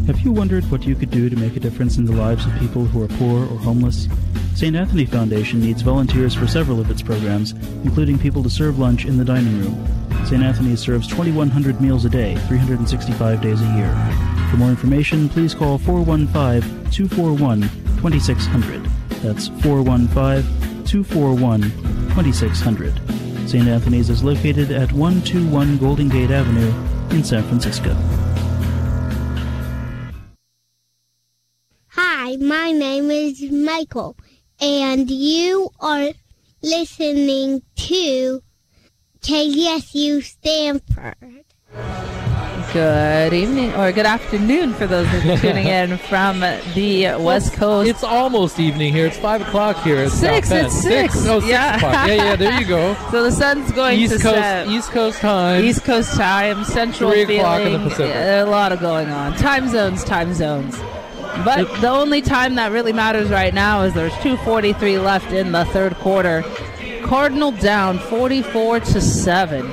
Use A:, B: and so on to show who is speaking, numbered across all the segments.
A: Have you wondered what you could do to make a difference in the lives of people who are poor or homeless? St. Anthony Foundation needs volunteers for several of its programs, including people to serve lunch in the dining room. St. Anthony serves 2,100 meals a day, 365 days a year. For more information, please call 415-241-2600. That's 415-241-2600. St. Anthony's is located at 121 Golden Gate Avenue in San Francisco.
B: Hi, my name is Michael, and you are listening to KSU Stanford.
C: Good evening, or good afternoon for those who are tuning in from the West Coast.
D: It's almost evening here. It's 5 o'clock here. It's
C: 6. It's 6.
D: Oh, 6 o'clock. Yeah, there you go.
C: So the sun's going
D: East
C: to
D: Coast,
C: set.
D: East Coast time.
C: East Coast time, Central
D: 3
C: feeling.
D: o'clock in the Pacific.
C: A lot of going on. Time zones. But the only time that really matters right now is there's 2:43 left in the third quarter. Cardinal down 44-7.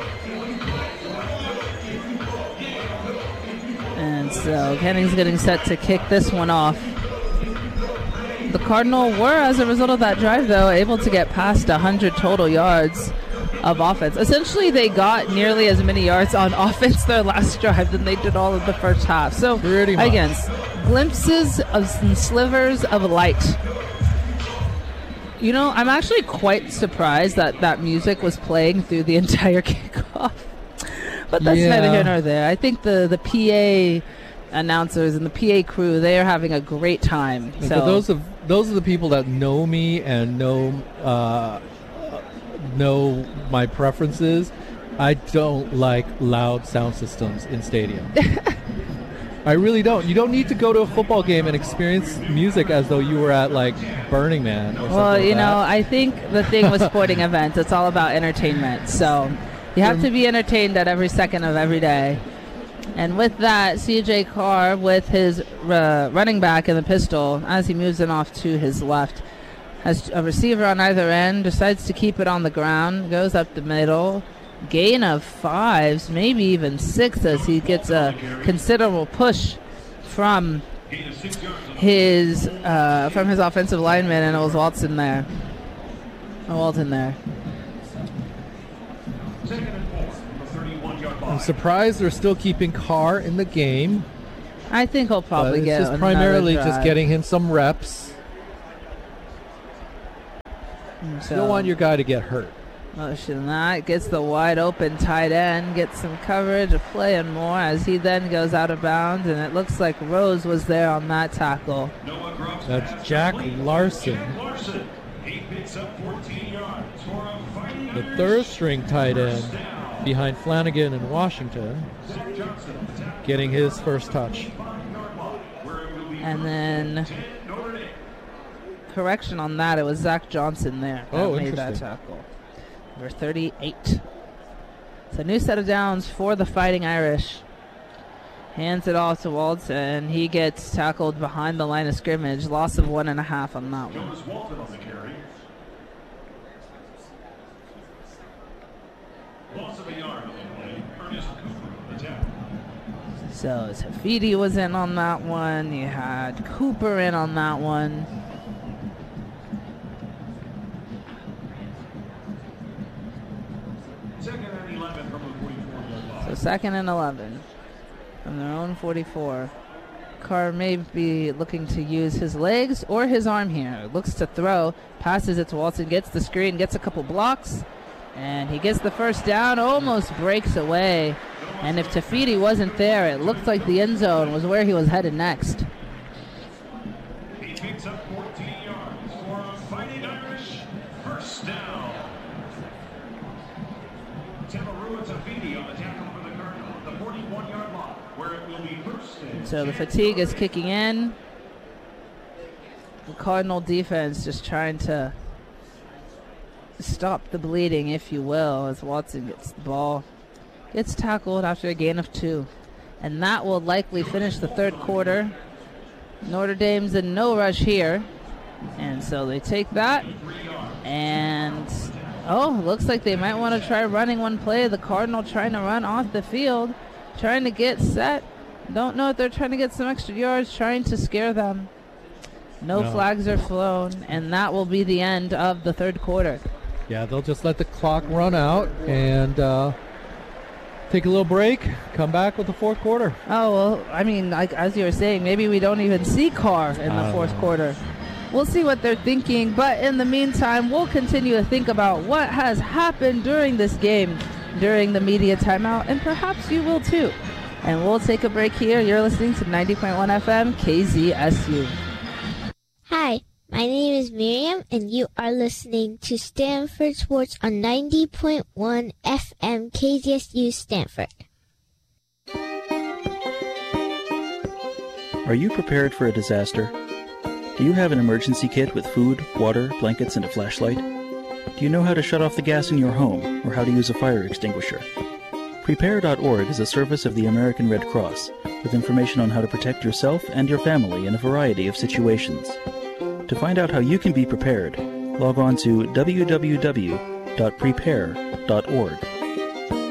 C: And so Henning's getting set to kick this one off. The Cardinal were, as a result of that drive, though, able to get past 100 total yards of offense. Essentially, they got nearly as many yards on offense their last drive than they did all of the first half. So, again, glimpses of some slivers of light. You know, I'm actually quite surprised that that music was playing through the entire kickoff. But that's neither here nor there. I think the PA announcers and the PA crew, they are having a great time.
D: So those are the people that know me and know my preferences. I don't like loud sound systems in stadium. I really don't. You don't need to go to a football game and experience music as though you were at, like, Burning Man or something.
C: Well, you know, I think the thing with sporting events, it's all about entertainment. So you have to be entertained at every second of every day. And with that, C.J. Carr, with his running back in the pistol, as he moves it off to his left, has a receiver on either end, decides to keep it on the ground, goes up the middle. Gain of 5, maybe even 6, as he gets a considerable push from his offensive lineman, and it was Walton there.
D: I'm surprised they're still keeping Carr in the game.
C: I think he'll probably get
D: it's just primarily just getting him some reps.
C: So,
D: you don't want your guy to get hurt.
C: Motion that, gets the wide open tight end, gets some coverage, a play and more, as he then goes out of bounds, and it looks like Rose was there on that tackle.
D: That's Jack Larson, the third string tight end behind Flanagan and Washington, getting his first touch.
C: And then, correction on that, it was Zach Johnson there that made that tackle. Number 38. It's a new set of downs for the Fighting Irish. Hands it off to Walton. He gets tackled behind the line of scrimmage. Loss of 1.5 on that one. So Tafiti was in on that one. You had Cooper in on that one. So 2nd and 11 from their own 44. Carr may be looking to use his legs or his arm here. Looks to throw, passes it to Walton, gets the screen, gets a couple blocks, and he gets the first down, almost breaks away. And if Tafiti wasn't there, it looked like the end zone was where he was headed next.
E: He picks up 14 yards for a Fighting Irish first down. Tamarua Tafiti on the tackle for the Cardinal at the 41-yard line, where it will be first down.
C: So the fatigue is kicking in. The Cardinal defense just trying to stop the bleeding, if you will, as Watson gets the ball. Gets tackled after a gain of 2. And that will likely finish the third quarter. Notre Dame's in no rush here. And so they take that. And, looks like they might want to try running one play. The Cardinal trying to run off the field. Trying to get set Don't know if they're trying to get some extra yards, trying to scare them. No flags are flown, and that will be the end of the third quarter.
D: Yeah, they'll just let the clock run out and take a little break, come back with the fourth quarter.
C: Oh, well, I mean, like, as you were saying, maybe we don't even see Carr in the fourth quarter. We'll see what they're thinking, but in the meantime, we'll continue to think about what has happened during this game, during the media timeout, and perhaps you will too. And we'll take a break here. You're listening to 90.1 FM KZSU.
B: Hi, my name is Miriam, and you are listening to Stanford Sports on 90.1 FM KZSU Stanford.
A: Are you prepared for a disaster? Do you have an emergency kit with food, water, blankets, and a flashlight? Do you know how to shut off the gas in your home or how to use a fire extinguisher? Prepare.org is a service of the American Red Cross with information on how to protect yourself and your family in a variety of situations. To find out how you can be prepared, log on to www.prepare.org.